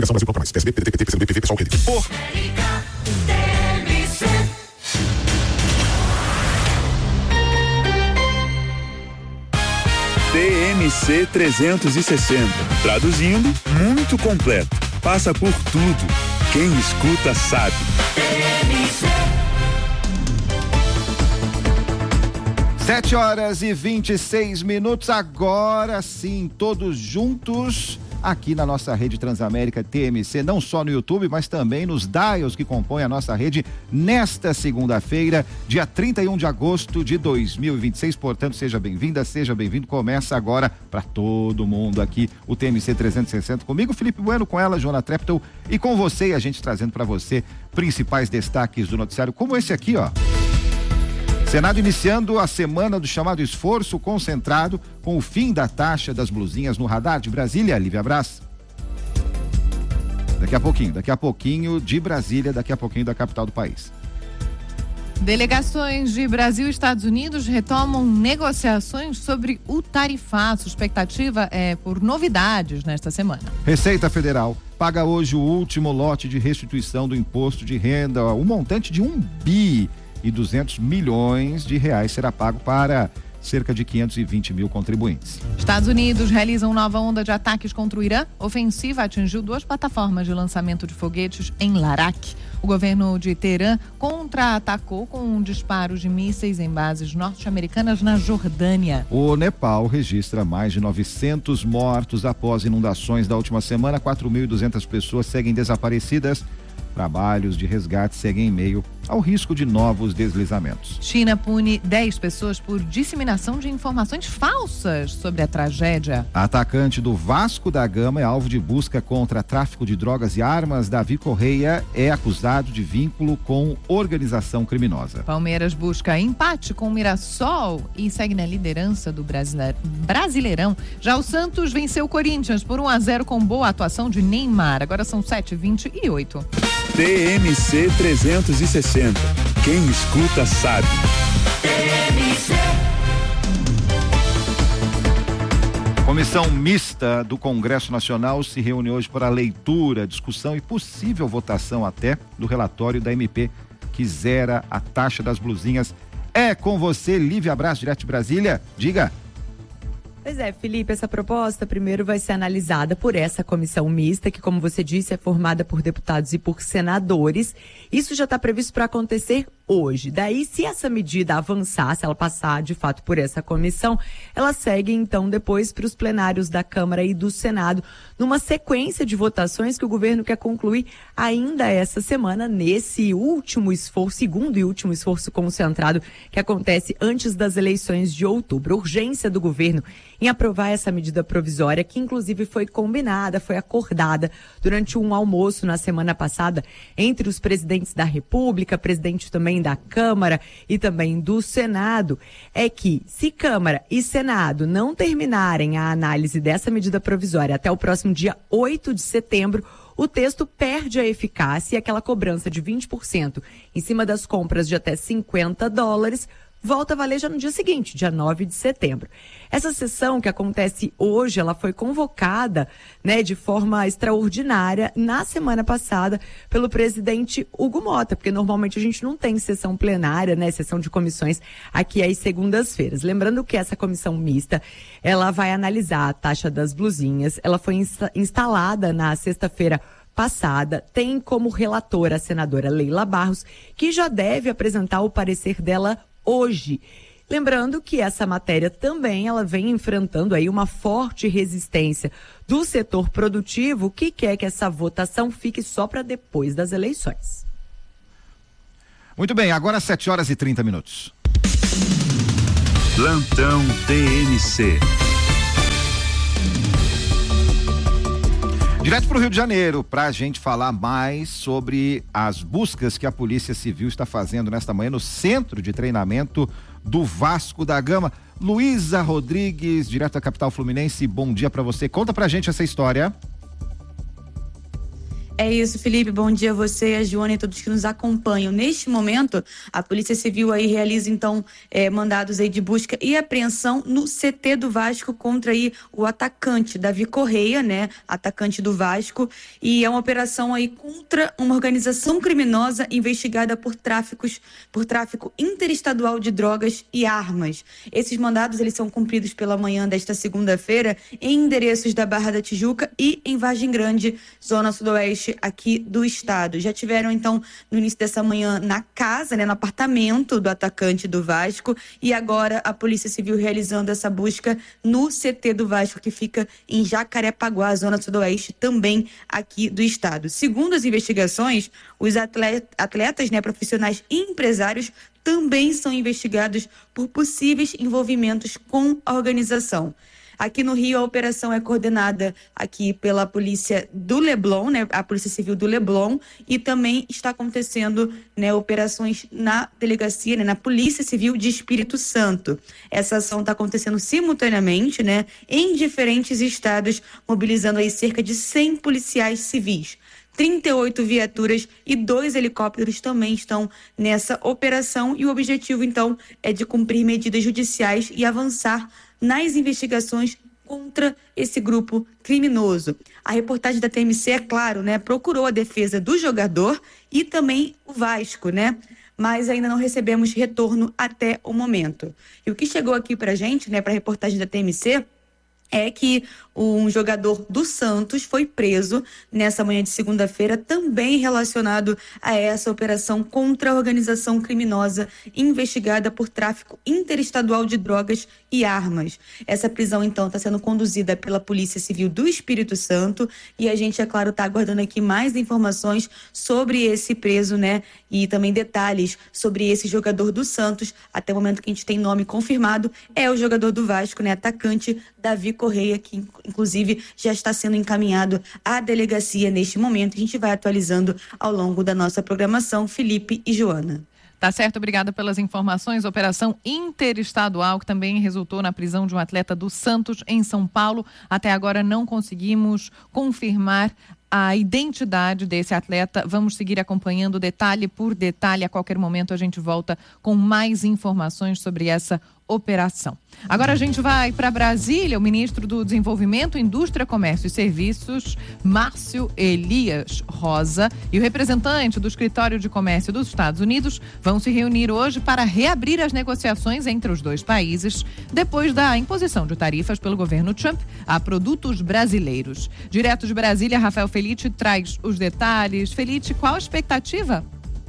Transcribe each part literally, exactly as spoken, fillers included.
Coligação Brasil Bloco Mais. P S D, P D T, P T, P C do B, P V, Pessoal, Rede. Por... T M C trezentos e sessenta. Traduzindo, muito completo. Passa por tudo. Quem escuta sabe. Sete horas e vinte e seis minutos, agora sim, todos juntos aqui na nossa rede Transamérica T M C, não só no YouTube, mas também nos dials que compõem a nossa rede nesta segunda-feira, dia trinta e um de agosto de dois mil e vinte e seis. Portanto, seja bem-vinda, seja bem-vindo. Começa agora para todo mundo aqui o T M C trezentos e sessenta, comigo, Felipe Bueno, com ela, Joana Treptow, e com você, e a gente trazendo para você principais destaques do noticiário, como esse aqui, ó. Senado iniciando a semana do chamado esforço concentrado com o fim da taxa das blusinhas no radar de Brasília. Lívia Braz. Daqui a pouquinho, daqui a pouquinho de Brasília, daqui a pouquinho da capital do país. Delegações de Brasil e Estados Unidos retomam negociações sobre o tarifaço. Expectativa é por novidades nesta semana. Receita Federal paga hoje o último lote de restituição do imposto de renda. O montante de um bi e duzentos milhões de reais será pago para cerca de quinhentos e vinte mil contribuintes. Estados Unidos realizam nova onda de ataques contra o Irã. Ofensiva atingiu duas plataformas de lançamento de foguetes em Larak. O governo de Teherã contra-atacou com disparos de mísseis em bases norte-americanas na Jordânia. O Nepal registra mais de novecentos mortos após inundações da última semana. quatro mil e duzentas pessoas seguem desaparecidas. Trabalhos de resgate seguem em meio ao risco de novos deslizamentos. China pune dez pessoas por disseminação de informações falsas sobre a tragédia. Atacante do Vasco da Gama é alvo de busca contra tráfico de drogas e armas. Davi Correia é acusado de vínculo com organização criminosa. Palmeiras busca empate com o Mirassol e segue na liderança do Brasileirão. Já o Santos venceu o Corinthians por um a zero com boa atuação de Neymar. Agora são sete e vinte e oito. T M C trezentos e sessenta. Quem escuta sabe. Comissão mista do Congresso Nacional se reúne hoje para leitura, discussão e possível votação até do relatório da M P que zera a taxa das blusinhas. É com você, Lívia Braz, direto de Brasília. Diga. Pois é, Felipe, essa proposta primeiro vai ser analisada por essa comissão mista, que, como você disse, é formada por deputados e por senadores. Isso já está previsto para acontecer hoje. Daí, se essa medida avançar, se ela passar de fato por essa comissão, ela segue então depois para os plenários da Câmara e do Senado, numa sequência de votações que o governo quer concluir ainda essa semana, nesse último esforço, segundo e último esforço concentrado que acontece antes das eleições de outubro. A urgência do governo em aprovar essa medida provisória, que inclusive foi combinada, foi acordada durante um almoço na semana passada entre os presidentes da República, presidente também da Câmara e também do Senado, é que se Câmara e Senado não terminarem a análise dessa medida provisória até o próximo dia oito de setembro, o texto perde a eficácia e aquela cobrança de vinte por cento em cima das compras de até cinquenta dólares volta a valer já no dia seguinte, dia nove de setembro. Essa sessão que acontece hoje, ela foi convocada, né, de forma extraordinária na semana passada pelo presidente Hugo Mota, porque normalmente a gente não tem sessão plenária, né, sessão de comissões aqui às segundas-feiras. Lembrando que essa comissão mista, ela vai analisar a taxa das blusinhas, ela foi insta- instalada na sexta-feira passada, tem como relatora a senadora Leila Barros, que já deve apresentar o parecer dela hoje. Lembrando que essa matéria também ela vem enfrentando aí uma forte resistência do setor produtivo, que quer que essa votação fique só para depois das eleições. Muito bem, agora sete horas e trinta minutos. Plantão T N C. Direto para o Rio de Janeiro, para a gente falar mais sobre as buscas que a Polícia Civil está fazendo nesta manhã no centro de treinamento do Vasco da Gama. Luísa Rodrigues, direto da capital fluminense, bom dia para você. Conta pra gente essa história. É isso, Felipe. Bom dia a você, a Joana e todos que nos acompanham. Neste momento, a Polícia Civil aí realiza, então, é, mandados aí de busca e apreensão no C T do Vasco contra aí o atacante, Davi Correia, né? Atacante do Vasco. E é uma operação aí contra uma organização criminosa investigada por tráficos, por tráfico interestadual de drogas e armas. Esses mandados, eles são cumpridos pela manhã desta segunda-feira em endereços da Barra da Tijuca e em Vargem Grande, zona sudoeste aqui do estado. Já tiveram, então, no início dessa manhã na casa, né, no apartamento do atacante do Vasco, e agora a Polícia Civil realizando essa busca no C T do Vasco, que fica em Jacarepaguá, zona sudoeste, também aqui do estado. Segundo as investigações, os atletas, né, profissionais e empresários também são investigados por possíveis envolvimentos com a organização. Aqui no Rio, a operação é coordenada aqui pela polícia do Leblon, né, a Polícia Civil do Leblon, e também está acontecendo, né, operações na delegacia, né, na Polícia Civil de Espírito Santo. Essa ação está acontecendo simultaneamente, né, em diferentes estados, mobilizando aí cerca de cem policiais civis. trinta e oito viaturas e dois helicópteros também estão nessa operação, e o objetivo, então, é de cumprir medidas judiciais e avançar nas investigações contra esse grupo criminoso. A reportagem da T M C, é claro, né, procurou a defesa do jogador e também o Vasco, né? Mas ainda não recebemos retorno até o momento. E o que chegou aqui pra gente, né, para a reportagem da T M C, é que um jogador do Santos foi preso nessa manhã de segunda-feira, também relacionado a essa operação contra a organização criminosa investigada por tráfico interestadual de drogas e armas. Essa prisão, então, está sendo conduzida pela Polícia Civil do Espírito Santo, e a gente, é claro, está aguardando aqui mais informações sobre esse preso, né? E também detalhes sobre esse jogador do Santos. Até o momento que a gente tem nome confirmado, é o jogador do Vasco, né? Atacante Davi Correia, que inclusive já está sendo encaminhado à delegacia neste momento. A gente vai atualizando ao longo da nossa programação. Felipe e Joana. Tá certo, obrigada pelas informações. Operação interestadual que também resultou na prisão de um atleta do Santos em São Paulo. Até agora não conseguimos confirmar a identidade desse atleta. Vamos seguir acompanhando detalhe por detalhe. A qualquer momento a gente volta com mais informações sobre essa operação. Agora a gente vai para Brasília. O ministro do Desenvolvimento, Indústria, Comércio e Serviços, Márcio Elias Rosa, e o representante do Escritório de Comércio dos Estados Unidos vão se reunir hoje para reabrir as negociações entre os dois países depois da imposição de tarifas pelo governo Trump a produtos brasileiros. Direto de Brasília, Rafael Felite traz os detalhes. Felite, qual a expectativa?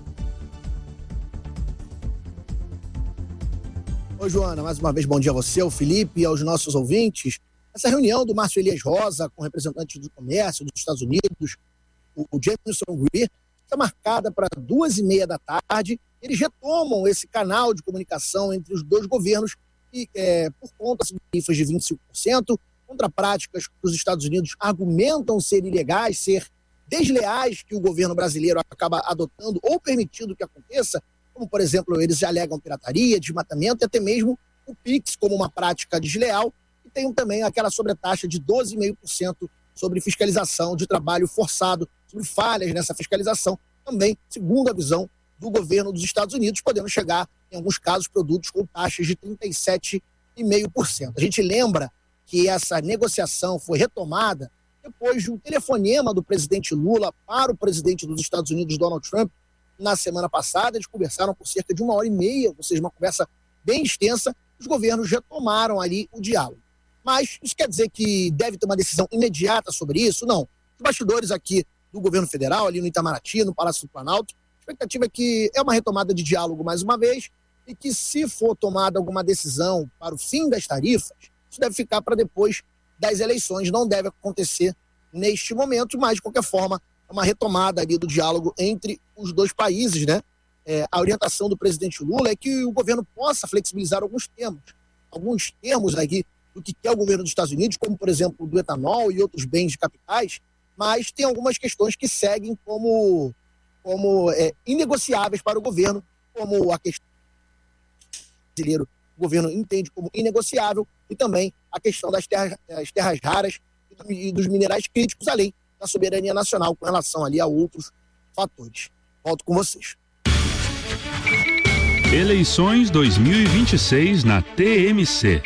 Oi, Joana, mais uma vez bom dia a você, ao Felipe e aos nossos ouvintes. Essa reunião do Márcio Elias Rosa com representantes do comércio dos Estados Unidos, o Jameson Greer, está marcada para duas e meia da tarde. Eles retomam esse canal de comunicação entre os dois governos e, é, por conta das tarifas de vinte e cinco por cento, contra práticas que os Estados Unidos argumentam ser ilegais, ser desleais, que o governo brasileiro acaba adotando ou permitindo que aconteça, como, por exemplo, eles alegam pirataria, desmatamento e até mesmo o Pix como uma prática desleal, e tem também aquela sobretaxa de doze vírgula cinco por cento sobre fiscalização de trabalho forçado, sobre falhas nessa fiscalização, também segundo a visão do governo dos Estados Unidos, podendo chegar, em alguns casos, produtos com taxas de trinta e sete vírgula cinco por cento. A gente lembra que essa negociação foi retomada depois de um telefonema do presidente Lula para o presidente dos Estados Unidos, Donald Trump, na semana passada. Eles conversaram por cerca de uma hora e meia, ou seja, uma conversa bem extensa. Os governos retomaram ali o diálogo. Mas isso quer dizer que deve ter uma decisão imediata sobre isso? Não. Os bastidores aqui do governo federal, ali no Itamaraty, no Palácio do Planalto, a expectativa é que é uma retomada de diálogo mais uma vez, e que, se for tomada alguma decisão para o fim das tarifas, isso deve ficar para depois das eleições, não deve acontecer neste momento, mas, de qualquer forma, uma retomada ali do diálogo entre os dois países, né? É, a orientação do presidente Lula é que o governo possa flexibilizar alguns termos, alguns termos aqui do que quer o governo dos Estados Unidos, como, por exemplo, do etanol e outros bens de capitais, mas tem algumas questões que seguem como, como é, inegociáveis para o governo, como a questão brasileira, o governo entende como inegociável, e também a questão das terras, das terras raras e dos minerais críticos, além da soberania nacional com relação ali a outros fatores. Volto com vocês. Eleições dois mil e vinte e seis na T M C.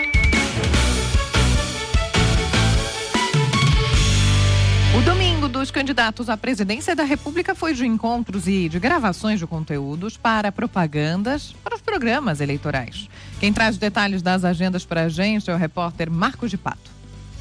O domingo dos candidatos à presidência da República foi de encontros e de gravações de conteúdos para propagandas para os programas eleitorais. Quem traz detalhes das agendas para a gente é o repórter Marcos de Pato.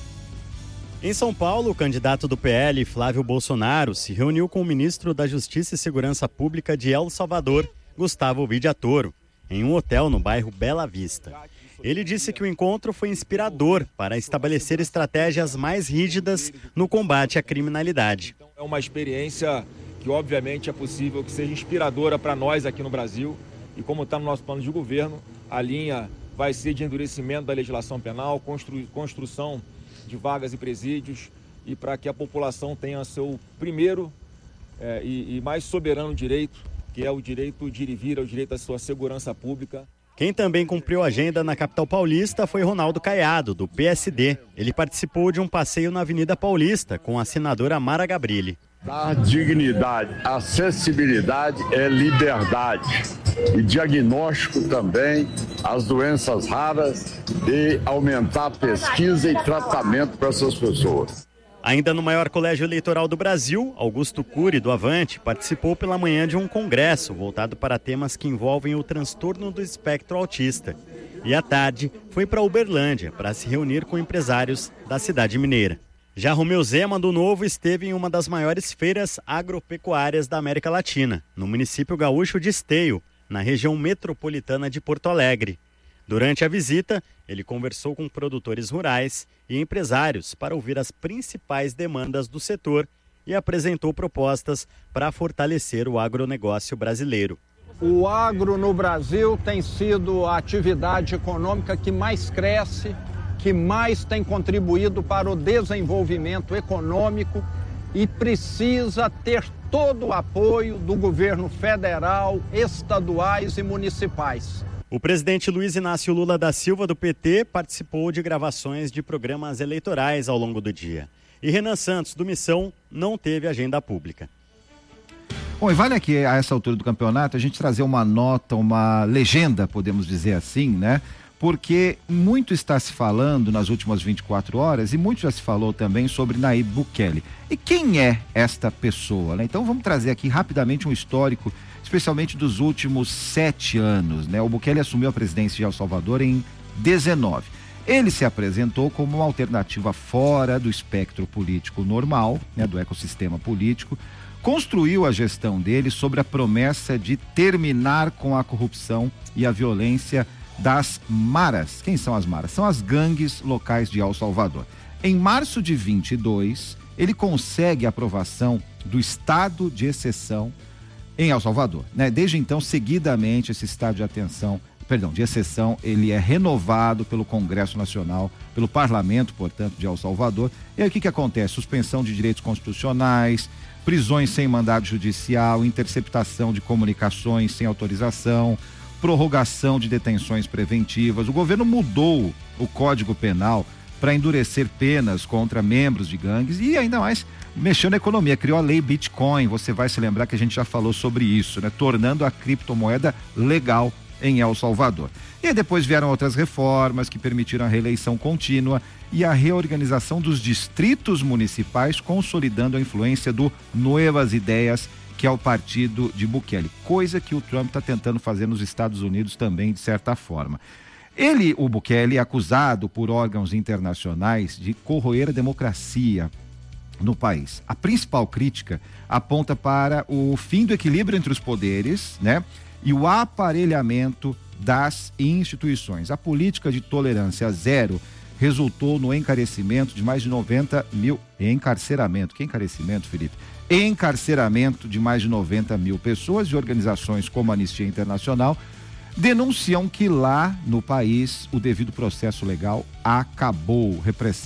Em São Paulo, o candidato do P L, Flávio Bolsonaro, se reuniu com o ministro da Justiça e Segurança Pública de El Salvador, Gustavo Vidiatoro, em um hotel no bairro Bela Vista. Ele disse que o encontro foi inspirador para estabelecer estratégias mais rígidas no combate à criminalidade. É uma experiência que, obviamente, é possível que seja inspiradora para nós aqui no Brasil. E como está no nosso plano de governo, a linha vai ser de endurecimento da legislação penal, constru... construção de vagas e presídios, e para que a população tenha seu primeiro é, e, e mais soberano direito, que é o direito de ir e vir, é o direito à sua segurança pública. Quem também cumpriu a agenda na capital paulista foi Ronaldo Caiado, do P S D. Ele participou de um passeio na Avenida Paulista com a senadora Mara Gabrilli. Dar dignidade, acessibilidade é liberdade. E diagnóstico também às doenças raras e aumentar a pesquisa e tratamento para essas pessoas. Ainda no maior colégio eleitoral do Brasil, Augusto Cury, do Avante, participou pela manhã de um congresso voltado para temas que envolvem o transtorno do espectro autista. E à tarde foi para Uberlândia para se reunir com empresários da cidade mineira. Já Romeu Zema, do Novo, esteve em uma das maiores feiras agropecuárias da América Latina, no município gaúcho de Esteio, na região metropolitana de Porto Alegre. Durante a visita, ele conversou com produtores rurais e empresários para ouvir as principais demandas do setor e apresentou propostas para fortalecer o agronegócio brasileiro. O agro no Brasil tem sido a atividade econômica que mais cresce, que mais tem contribuído para o desenvolvimento econômico e precisa ter todo o apoio do governo federal, estaduais e municipais. O presidente Luiz Inácio Lula da Silva, do P T, participou de gravações de programas eleitorais ao longo do dia. E Renan Santos, do Missão, não teve agenda pública. Bom, e vale aqui, a essa altura do campeonato, a gente trazer uma nota, uma legenda, podemos dizer assim, né? Porque muito está se falando nas últimas vinte e quatro horas e muito já se falou também sobre Nayib Bukele. E quem é esta pessoa, né? Então vamos trazer aqui rapidamente um histórico, especialmente dos últimos sete anos, né? O Bukele assumiu a presidência de El Salvador em dezenove. Ele se apresentou como uma alternativa fora do espectro político normal, né? Do ecossistema político. Construiu a gestão dele sobre a promessa de terminar com a corrupção e a violência das maras. Quem são as maras? São as gangues locais de El Salvador. Em março de vinte e dois, ele consegue a aprovação do estado de exceção em El Salvador, né? Desde então, seguidamente, esse estado de atenção, perdão, de exceção, ele é renovado pelo Congresso Nacional, pelo Parlamento, portanto, de El Salvador. E aí o que que acontece? Suspensão de direitos constitucionais, prisões sem mandado judicial, interceptação de comunicações sem autorização, prorrogação de detenções preventivas. O governo mudou o Código Penal para endurecer penas contra membros de gangues e ainda mais mexeu na economia, criou a lei Bitcoin. Você vai se lembrar que a gente já falou sobre isso, né? Tornando a criptomoeda legal em El Salvador. E aí depois vieram outras reformas que permitiram a reeleição contínua e a reorganização dos distritos municipais, consolidando a influência do Nuevas Ideias, que é o partido de Bukele, coisa que o Trump está tentando fazer nos Estados Unidos também, de certa forma. Ele, o Bukele, é acusado por órgãos internacionais de corroer a democracia no país. A principal crítica aponta para o fim do equilíbrio entre os poderes, né, e o aparelhamento das instituições. A política de tolerância zero resultou no encarecimento de mais de noventa mil... Encarceramento, que encarecimento, Felipe? Encarceramento de mais de noventa mil pessoas, e organizações como a Anistia Internacional denunciam que lá no país o devido processo legal acabou. Repressão